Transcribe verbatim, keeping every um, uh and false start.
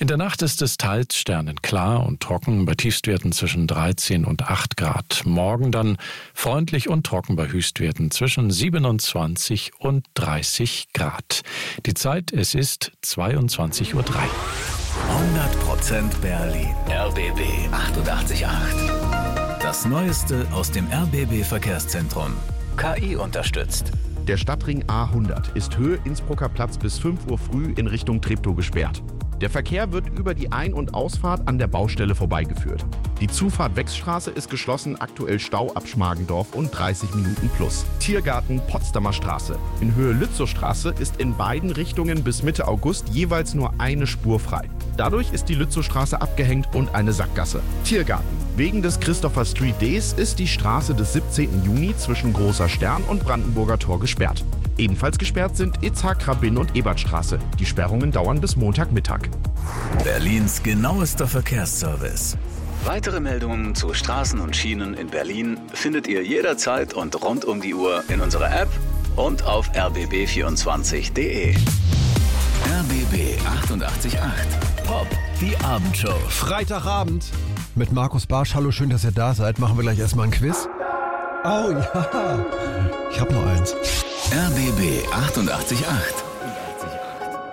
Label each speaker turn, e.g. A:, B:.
A: In der Nacht ist es teils sternenklar und trocken bei Tiefstwerten zwischen dreizehn und acht Grad. Morgen dann freundlich und trocken bei Höchstwerten zwischen siebenundzwanzig und dreißig Grad. Die Zeit, es ist zweiundzwanzig Uhr drei.
B: hundert Prozent Berlin. R B B achtundachtzig Komma acht. Das Neueste aus dem R B B-Verkehrszentrum. K I unterstützt.
C: Der Stadtring A hundert ist Höhe Innsbrucker Platz bis fünf Uhr früh in Richtung Treptow gesperrt. Der Verkehr wird über die Ein- und Ausfahrt an der Baustelle vorbeigeführt. Die Zufahrt Wechsstraße ist geschlossen, aktuell Stau ab Schmargendorf und dreißig Minuten plus. Tiergarten Potsdamer Straße. In Höhe Lützowstraße ist in beiden Richtungen bis Mitte August jeweils nur eine Spur frei. Dadurch ist die Lützowstraße abgehängt und eine Sackgasse. Tiergarten. Wegen des Christopher Street Days ist die Straße des siebzehnten Juni zwischen Großer Stern und Brandenburger Tor gesperrt. Ebenfalls gesperrt sind Itzhak, Rabin und Ebertstraße. Die Sperrungen dauern bis Montagmittag.
B: Berlins genauester Verkehrsservice. Weitere Meldungen zu Straßen und Schienen in Berlin findet ihr jederzeit und rund um die Uhr in unserer App und auf r b b vierundzwanzig punkt d e. R B B achtundachtzig Komma acht. Pop, die Abendshow.
D: Freitagabend mit Markus Barsch. Hallo, schön, dass ihr da seid. Machen wir gleich erstmal ein Quiz. Oh ja, ich hab noch eins.
B: R B B achtundachtzig Komma acht.